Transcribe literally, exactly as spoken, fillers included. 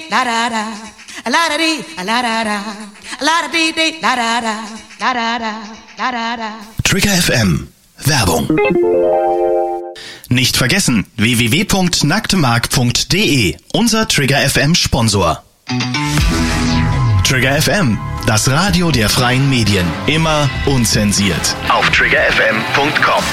la da da, la da di, la da da, la da di di, la da da, la da da, la da da. Trigger F M. Werbung. Nicht vergessen, w w w punkt nacktemark punkt d e, unser Trigger F M Sponsor. Trigger F M, das Radio der freien Medien. Immer unzensiert. Auf trigger f m punkt com.